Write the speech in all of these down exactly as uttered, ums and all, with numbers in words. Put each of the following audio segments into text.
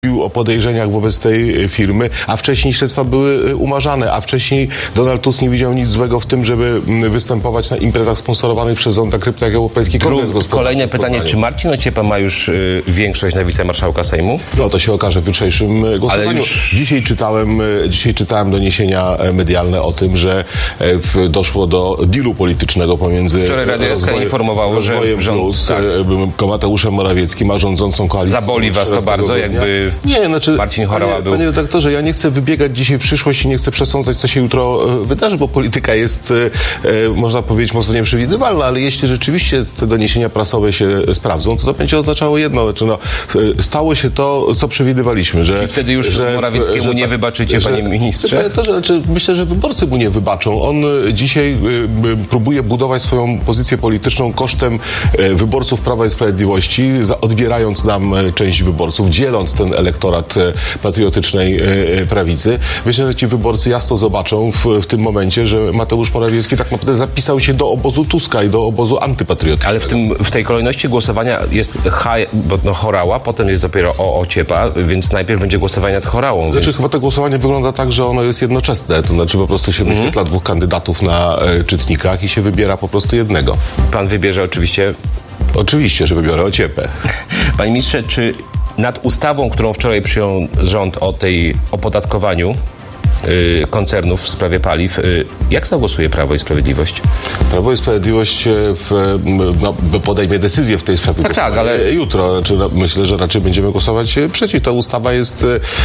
o podejrzeniach wobec tej firmy, a wcześniej śledztwa były umarzane, a wcześniej Donald Tusk nie widział nic złego w tym, żeby występować na imprezach sponsorowanych przez Zonda Krypto jak Europejski Kongres Gospodarczy. Kolejne pytanie, czy Marcin Ociepa ma już y, większość na wicemarszałka Sejmu? No to się okaże w jutrzejszym głosowaniu. Ale już... Dzisiaj czytałem, dzisiaj czytałem doniesienia medialne o tym, że w, doszło do dealu politycznego pomiędzy Wczoraj Radio S K informowało, że rząd, Plus, tak. Mateuszem Morawieckim, a rządzącą koalicją. Zaboli was to bardzo, jakby nie, znaczy, Marcin Horała panie, był... Panie redaktorze, ja nie chcę wybiegać dzisiaj w przyszłość i nie chcę przesądzać, co się jutro wydarzy, bo polityka jest, e, można powiedzieć, mocno nieprzewidywalna, ale jeśli rzeczywiście te doniesienia prasowe się sprawdzą, to to będzie oznaczało jedno, znaczy no, stało się to, co przewidywaliśmy, że... Czyli wtedy już że, Morawieckiemu że, nie wybaczycie, że, panie ministrze? To, że, znaczy, myślę, że wyborcy mu nie wybaczą. On dzisiaj y, próbuje budować swoją pozycję polityczną kosztem y, wyborców Prawa i Sprawiedliwości, za, odbierając nam część wyborców, dzieląc ten elektorat y, patriotycznej y, prawicy. Myślę, że ci wyborcy jasno zobaczą w, w tym momencie, że Mateusz Morawiecki tak naprawdę zapisał się do obozu Tuska i do obozu antypatriotycznego. Ale w, tym, w tej kolejności głosowania jest ha, bo, no, Horała, potem jest dopiero o Ociepa, więc najpierw będzie głosowanie nad Horałą. Znaczy więc... chyba to głosowanie wygląda tak, że ono jest jednoczesne. To znaczy po prostu się wyświetla mhm. dwóch kandydatów na e, czytnikach i się wybiera po prostu jednego. Pan wybierze oczywiście... Oczywiście, że wybiorę Ociepę. Panie ministrze, czy nad ustawą, którą wczoraj przyjął rząd o tej opodatkowaniu y, koncernów w sprawie paliw, y, jak zagłosuje Prawo i Sprawiedliwość? Prawo i Sprawiedliwość w, no, podejmie decyzję w tej sprawie. Tak, tak, ale... Jutro. Znaczy, no, myślę, że raczej będziemy głosować przeciw. Ta ustawa jest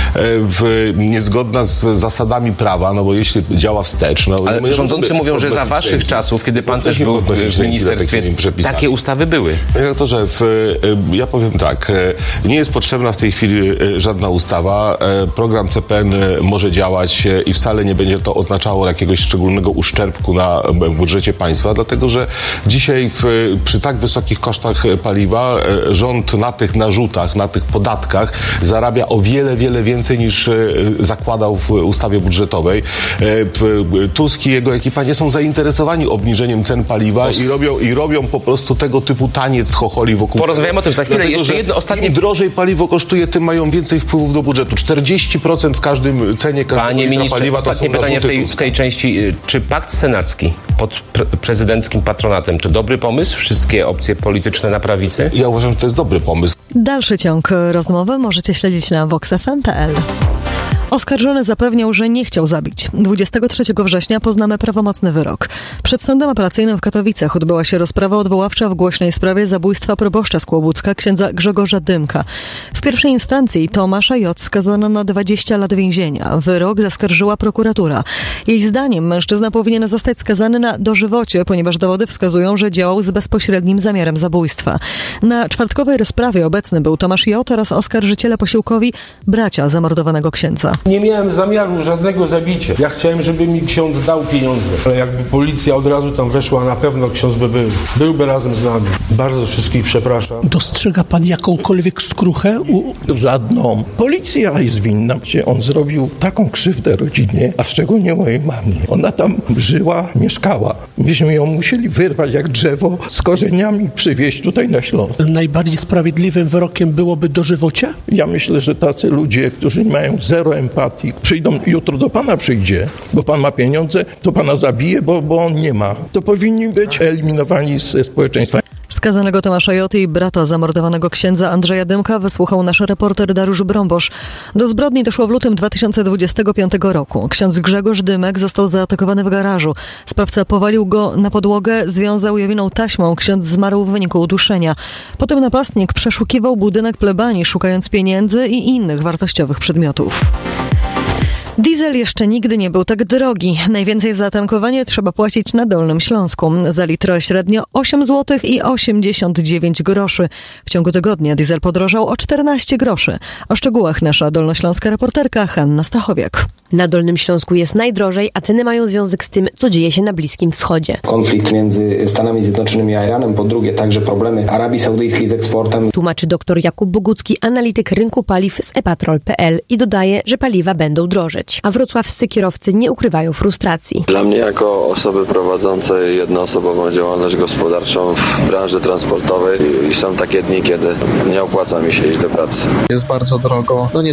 w, niezgodna z zasadami prawa, no bo jeśli działa wstecz... No, ale rządzący mówią, że za waszych czasów, kiedy pan też był w, w ministerstwie, takie ustawy były. Redaktorze, ja powiem tak, nie jest potrzebna w tej chwili żadna ustawa. Program C P N może działać i wcale nie będzie to oznaczało jakiegoś szczególnego uszczerbku na budżecie państwa, dlatego że dzisiaj w, przy tak wysokich kosztach paliwa rząd na tych narzutach, na tych podatkach zarabia o wiele, wiele więcej niż zakładał w ustawie budżetowej. Tusk i jego ekipa nie są zainteresowani obniżeniem cen paliwa i robią, i robią po prostu tego typu taniec chocholi wokół. Porozmawiamy o tym za chwilę. Dlatego, jeszcze jedno ostatnie... Im drożej paliwo kosztuje, tym mają więcej wpływów do budżetu. czterdzieści procent w każdym cenie każdego Panie ministrze, paliwa. ostatnie pytanie w tej, w tej części. Czy pakt senacki pod pre prezydenckim patronatem to dobry pomysł? Wszystkie opcje polityczne na prawicy? Ja uważam, że to jest dobry pomysł. Dalszy ciąg rozmowy możecie śledzić na vox f m kropka p l. Oskarżony zapewniał, że nie chciał zabić. dwudziestego trzeciego września poznamy prawomocny wyrok. Przed sądem apelacyjnym w Katowicach odbyła się rozprawa odwoławcza w głośnej sprawie zabójstwa proboszcza z Kłobucka, księdza Grzegorza Dymka. W pierwszej instancji Tomasza J. skazano na dwadzieścia lat więzienia. Wyrok zaskarżyła prokuratura. Jej zdaniem mężczyzna powinien zostać skazany na dożywocie, ponieważ dowody wskazują, że działał z bezpośrednim zamiarem zabójstwa. Na czwartkowej rozprawie obecny był Tomasz J. oraz oskarżyciele posiłkowi, bracia zamordowanego księdza. Nie miałem zamiaru żadnego zabicia. Ja chciałem, żeby mi ksiądz dał pieniądze. Ale jakby policja od razu tam weszła, na pewno ksiądz by był. Byłby razem z nami. Bardzo wszystkich przepraszam. Dostrzega pan jakąkolwiek skruchę? U... Żadną. Policja jest winna, gdzie on zrobił taką krzywdę rodzinie, a szczególnie mojej mamie. Ona tam żyła, mieszkała. Myśmy ją musieli wyrwać jak drzewo z korzeniami i przywieźć tutaj na Śląsk. Najbardziej sprawiedliwym wyrokiem byłoby dożywocie? Ja myślę, że tacy ludzie, którzy mają zero empatii, przyjdą, jutro do pana przyjdzie, bo pan ma pieniądze, to pana zabije, bo, bo on nie ma. To powinni być eliminowani ze społeczeństwa. Skazanego Tomasza J. i brata zamordowanego księdza Andrzeja Dymka wysłuchał nasz reporter Dariusz Brąbosz. Do zbrodni doszło w lutym dwa tysiące dwudziestego piątego roku. Ksiądz Grzegorz Dymek został zaatakowany w garażu. Sprawca powalił go na podłogę, związał Jowiną taśmą. Ksiądz zmarł w wyniku uduszenia. Potem napastnik przeszukiwał budynek plebanii, szukając pieniędzy i innych wartościowych przedmiotów. Diesel jeszcze nigdy nie był tak drogi. Najwięcej za tankowanie trzeba płacić na Dolnym Śląsku. Za litr średnio osiem złotych i osiemdziesiąt dziewięć groszy. W ciągu tygodnia diesel podrożał o czternaście groszy. O szczegółach nasza dolnośląska reporterka Hanna Stachowiak. Na Dolnym Śląsku jest najdrożej, a ceny mają związek z tym, co dzieje się na Bliskim Wschodzie. Konflikt między Stanami Zjednoczonymi a Iranem, po drugie także problemy Arabii Saudyjskiej z eksportem. Tłumaczy dr Jakub Bogucki, analityk rynku paliw z e patrol kropka p l i dodaje, że paliwa będą drożeć. A wrocławscy kierowcy nie ukrywają frustracji. Dla mnie jako osoby prowadzącej jednoosobową działalność gospodarczą w branży transportowej i są takie dni, kiedy nie opłaca mi się iść do pracy. Jest bardzo drogo. No nie